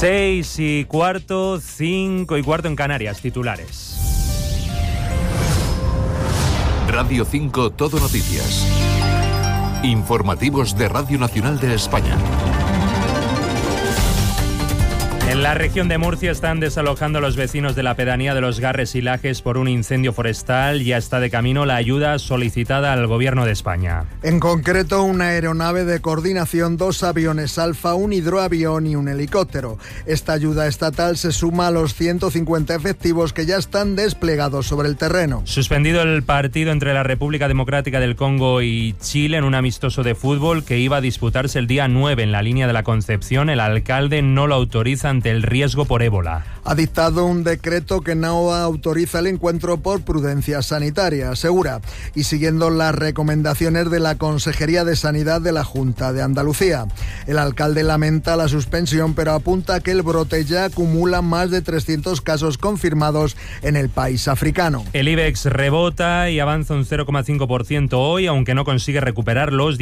6:15, 5:15 en Canarias, titulares. Radio 5 Todo Noticias. Informativos de Radio Nacional de España. En la región de Murcia están desalojando a los vecinos de la pedanía de Los Garres y Lajes por un incendio forestal. Ya está de camino la ayuda solicitada al Gobierno de España. En concreto, una aeronave de coordinación, 2 aviones Alfa, un hidroavión y un helicóptero. Esta ayuda estatal se suma a los 150 efectivos que ya están desplegados sobre el terreno. Suspendido el partido entre la República Democrática del Congo y Chile en un amistoso de fútbol que iba a disputarse el día 9 en la línea de la Concepción, el alcalde no lo autoriza ante el riesgo por ébola. Ha dictado un decreto que no autoriza el encuentro por prudencia sanitaria, asegura, y siguiendo las recomendaciones de la Consejería de Sanidad de la Junta de Andalucía. El alcalde lamenta la suspensión, pero apunta que el brote ya acumula más de 300 casos confirmados en el país africano. El IBEX rebota y avanza un 0,5% hoy, aunque no consigue recuperar los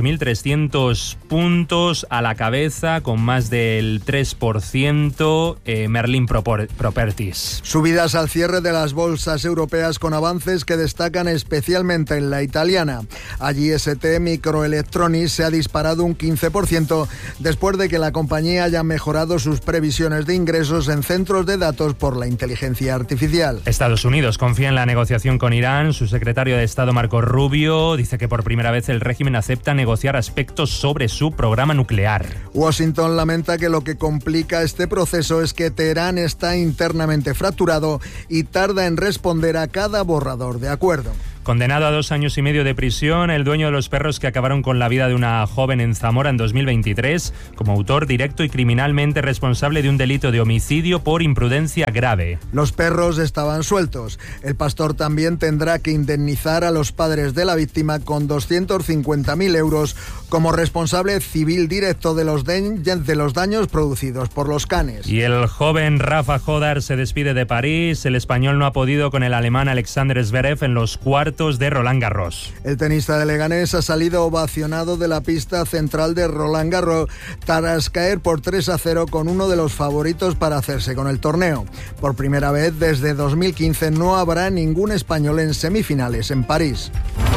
18.300 puntos a la cabeza, con más del 3%. Merlin Properties. Subidas al cierre de las bolsas europeas con avances que destacan especialmente en la italiana. Allí ST Microelectronics se ha disparado un 15% después de que la compañía haya mejorado sus previsiones de ingresos en centros de datos por la inteligencia artificial. Estados Unidos confía en la negociación con Irán. Su secretario de Estado, Marco Rubio, dice que por primera vez el régimen acepta negociar aspectos sobre su programa nuclear. Washington lamenta que lo que complica este proceso es que Teherán está internamente fracturado y tarda en responder a cada borrador de acuerdo. Condenado a 2 años y medio de prisión, el dueño de los perros que acabaron con la vida de una joven en Zamora en 2023, como autor directo y criminalmente responsable de un delito de homicidio por imprudencia grave. Los perros estaban sueltos. El pastor también tendrá que indemnizar a los padres de la víctima con 250.000 euros como responsable civil directo de los daños producidos por los canes. Y el joven Rafa Jodar se despide de París. El español no ha podido con el alemán Alexander Zverev en los cuartos de Roland Garros. El tenista de Leganés ha salido ovacionado de la pista central de Roland Garros tras caer por 3-0 con uno de los favoritos para hacerse con el torneo. Por primera vez desde 2015 no habrá ningún español en semifinales en París.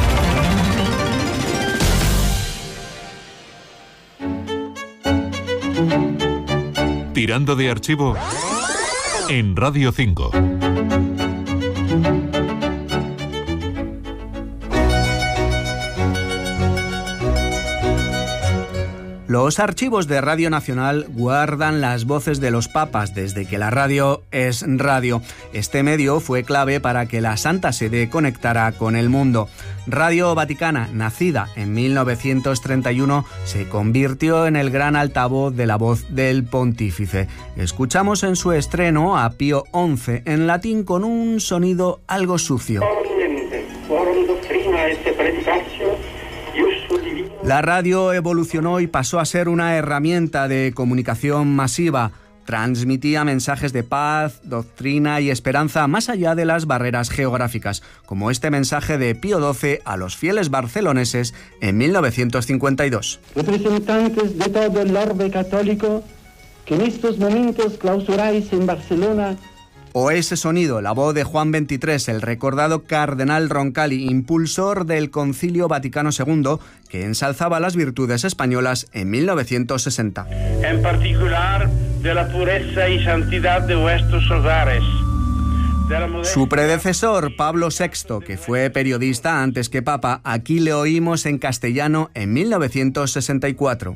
Tirando de archivo en Radio 5. Los archivos de Radio Nacional guardan las voces de los papas desde que la radio es radio. Este medio fue clave para que la Santa Sede conectara con el mundo. Radio Vaticana, nacida en 1931, se convirtió en el gran altavoz de la voz del pontífice. Escuchamos en su estreno a Pío XI en latín con un sonido algo sucio. La radio evolucionó y pasó a ser una herramienta de comunicación masiva. Transmitía mensajes de paz, doctrina y esperanza más allá de las barreras geográficas, como este mensaje de Pío XII a los fieles barceloneses en 1952. Representantes de todo el orbe católico que en estos momentos clausuráis en Barcelona. O ese sonido, la voz de Juan XXIII, el recordado cardenal Roncalli, impulsor del Concilio Vaticano II, que ensalzaba las virtudes españolas en 1960. En particular, de la pureza y santidad de vuestros hogares. Su predecesor, Pablo VI, que fue periodista antes que papa, aquí le oímos en castellano en 1964.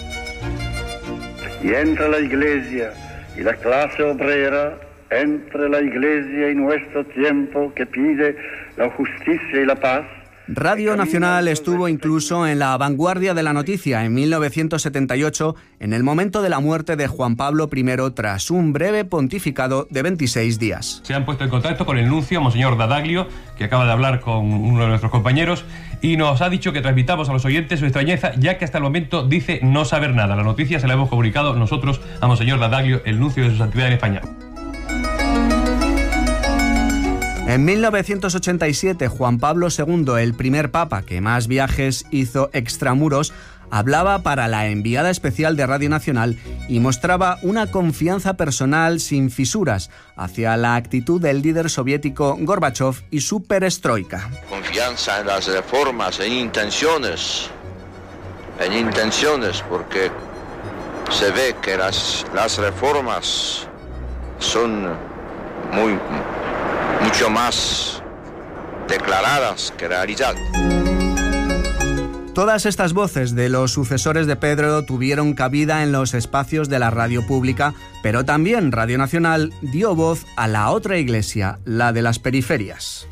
Y entre la Iglesia y la clase obrera, entre la Iglesia y nuestro tiempo que pide la justicia y la paz. Radio Nacional estuvo incluso en la vanguardia de la noticia en 1978, en el momento de la muerte de Juan Pablo I, tras un breve pontificado de 26 días. Se han puesto en contacto con el nuncio, Monseñor D'Adaglio, que acaba de hablar con uno de nuestros compañeros, y nos ha dicho que transmitamos a los oyentes su extrañeza, ya que hasta el momento dice no saber nada. La noticia se la hemos comunicado nosotros a Monseñor D'Adaglio, el nuncio de su santidad en España. En 1987, Juan Pablo II, el primer papa que más viajes hizo extramuros, hablaba para la enviada especial de Radio Nacional y mostraba una confianza personal sin fisuras hacia la actitud del líder soviético Gorbachov y su perestroika. Confianza en las reformas, en intenciones, porque se ve que las reformas son mucho más declaradas que realidad. Todas estas voces de los sucesores de Pedro tuvieron cabida en los espacios de la radio pública, pero también Radio Nacional dio voz a la otra iglesia, la de las periferias.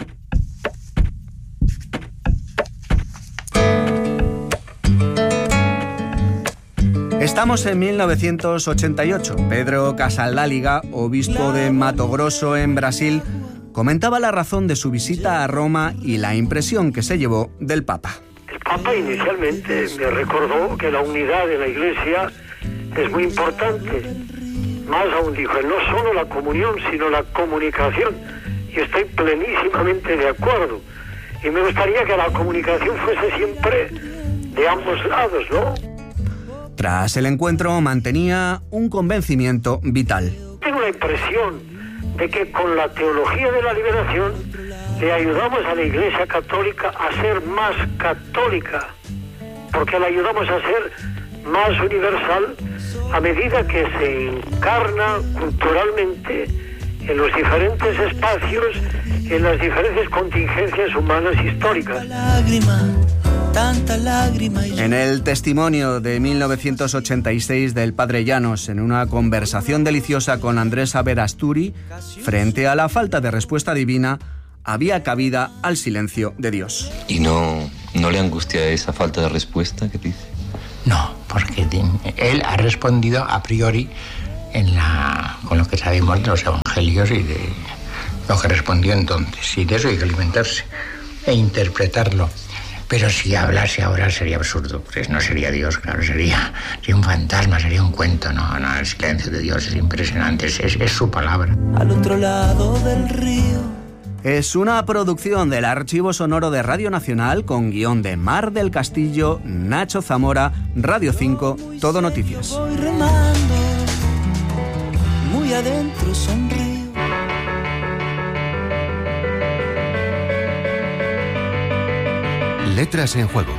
Estamos en 1988. Pedro Casaldáliga, obispo de Mato Grosso en Brasil, comentaba la razón de su visita a Roma y la impresión que se llevó del Papa. El Papa inicialmente me recordó que la unidad de la Iglesia es muy importante. Más aún dijo, no solo la comunión, sino la comunicación. Y estoy plenísimamente de acuerdo. Y me gustaría que la comunicación fuese siempre de ambos lados, ¿no? Tras el encuentro mantenía un convencimiento vital. Tengo la impresión de que con la teología de la liberación le ayudamos a la Iglesia Católica a ser más católica, porque la ayudamos a ser más universal a medida que se encarna culturalmente en los diferentes espacios, en las diferentes contingencias humanas históricas. En el testimonio de 1986 del Padre Llanos, en una conversación deliciosa con Andrés Aberasturi, frente a la falta de respuesta divina, había cabida al silencio de Dios. ¿Y no le angustia esa falta de respuesta que dice? No, porque él ha respondido a priori con lo que sabemos de los evangelios y de lo que respondió entonces. Y de eso hay que alimentarse e interpretarlo. Pero si hablase ahora sería absurdo, pues no sería Dios, claro, sería un fantasma, sería un cuento. No, el silencio de Dios es impresionante, es su palabra. Al otro lado del río. Es una producción del Archivo Sonoro de Radio Nacional con guión de Mar del Castillo, Nacho Zamora, Radio 5, Todo Noticias. Voy remando, muy adentro sonrío. Letras en juego.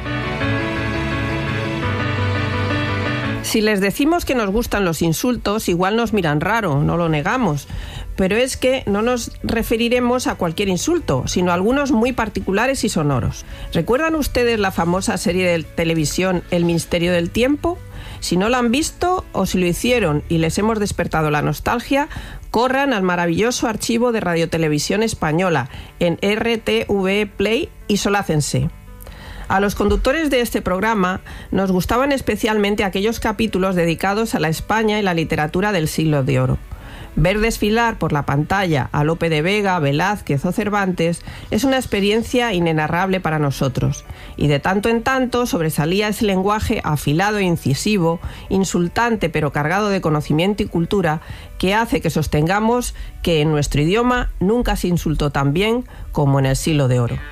Si les decimos que nos gustan los insultos, igual nos miran raro, no lo negamos. Pero es que no nos referiremos a cualquier insulto, sino a algunos muy particulares y sonoros. ¿Recuerdan ustedes la famosa serie de televisión El Misterio del Tiempo? Si no la han visto o si lo hicieron y les hemos despertado la nostalgia, corran al maravilloso archivo de Radiotelevisión Española en RTV Play y solácense. A los conductores de este programa nos gustaban especialmente aquellos capítulos dedicados a la España y la literatura del Siglo de Oro. Ver desfilar por la pantalla a Lope de Vega, Velázquez o Cervantes es una experiencia inenarrable para nosotros, y de tanto en tanto sobresalía ese lenguaje afilado e incisivo, insultante pero cargado de conocimiento y cultura, que hace que sostengamos que en nuestro idioma nunca se insultó tan bien como en el Siglo de Oro.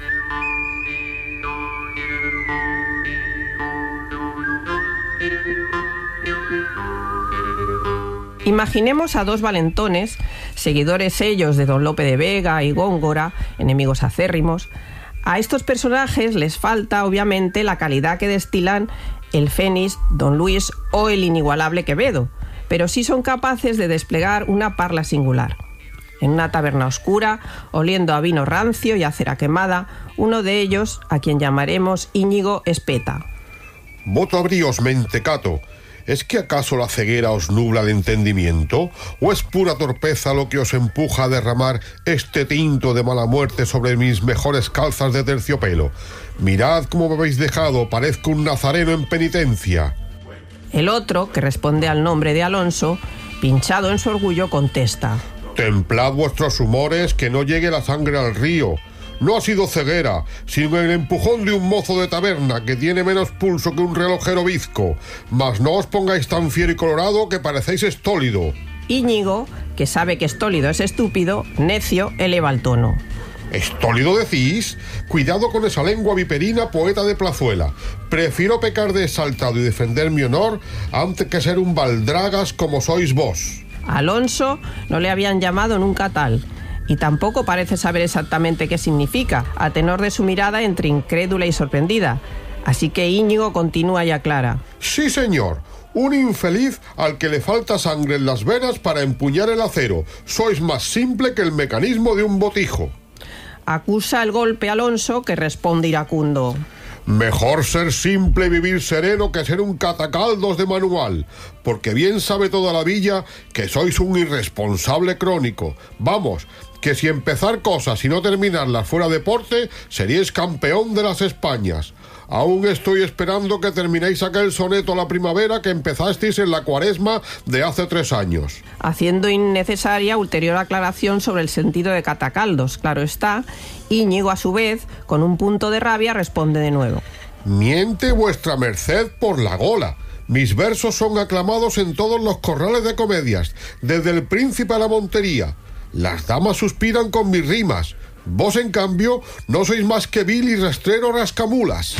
Imaginemos a dos valentones, seguidores ellos de don Lope de Vega y Góngora, enemigos acérrimos. A estos personajes les falta, obviamente, la calidad que destilan el Fénix, don Luis o el inigualable Quevedo, pero sí son capaces de desplegar una parla singular. En una taberna oscura, oliendo a vino rancio y a cera quemada, uno de ellos, a quien llamaremos Íñigo Espeta. Voto abríos, mentecato. ¿Es que acaso la ceguera os nubla el entendimiento? ¿O es pura torpeza lo que os empuja a derramar este tinto de mala muerte sobre mis mejores calzas de terciopelo? Mirad cómo me habéis dejado, parezco un nazareno en penitencia. El otro, que responde al nombre de Alonso, pinchado en su orgullo, contesta: Templad vuestros humores, que no llegue la sangre al río. No ha sido ceguera, sino el empujón de un mozo de taberna que tiene menos pulso que un relojero bizco. Mas no os pongáis tan fiero y colorado que parecéis estólido. Íñigo, que sabe que estólido es estúpido, necio, eleva el tono. ¿Estólido decís? Cuidado con esa lengua viperina, poeta de plazuela. Prefiero pecar de exaltado y defender mi honor antes que ser un baldragas como sois vos. Alonso no le habían llamado nunca tal, y tampoco parece saber exactamente qué significa, a tenor de su mirada entre incrédula y sorprendida. Así que Íñigo continúa y aclara. Sí, señor. Un infeliz al que le falta sangre en las venas para empuñar el acero. Sois más simple que el mecanismo de un botijo. Acusa el golpe a Alonso, que responde iracundo. Mejor ser simple y vivir sereno que ser un catacaldos de manual, porque bien sabe toda la villa que sois un irresponsable crónico. Vamos, que si empezar cosas y no terminarlas fuera deporte, seríais campeón de las Españas. Aún estoy esperando que terminéis aquel soneto a la primavera que empezasteis en la cuaresma de hace 3 años. Haciendo innecesaria ulterior aclaración sobre el sentido de catacaldos, claro está, Íñigo a su vez, con un punto de rabia, responde de nuevo. Miente vuestra merced por la gola. Mis versos son aclamados en todos los corrales de comedias, desde el Príncipe a la Montería. Las damas suspiran con mis rimas. Vos, en cambio, no sois más que vil y rastrero rascamulas.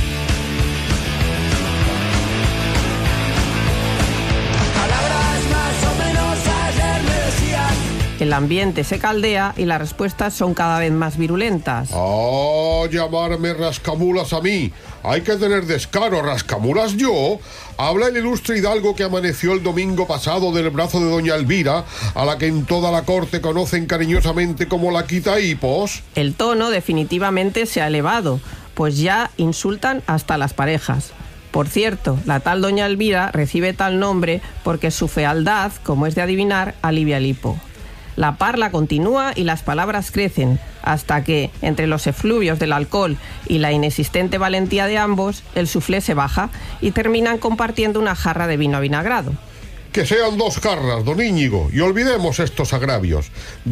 El ambiente se caldea y las respuestas son cada vez más virulentas. ¡Oh, llamarme rascamulas a mí! Hay que tener descaro, ¿rascamulas yo? Habla el ilustre hidalgo que amaneció el domingo pasado del brazo de doña Elvira, a la que en toda la corte conocen cariñosamente como la quitahipos. El tono definitivamente se ha elevado, pues ya insultan hasta las parejas. Por cierto, la tal doña Elvira recibe tal nombre porque su fealdad, como es de adivinar, alivia el hipo. La parla continúa y las palabras crecen, hasta que, entre los efluvios del alcohol y la inexistente valentía de ambos, el suflé se baja y terminan compartiendo una jarra de vino avinagrado. Que sean 2 jarras, don Íñigo, y olvidemos estos agravios.